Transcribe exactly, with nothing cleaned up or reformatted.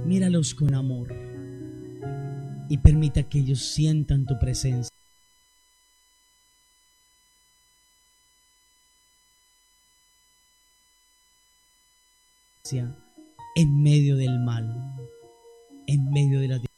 Míralos con amor y permita que ellos sientan tu presencia en medio del mal, en medio de la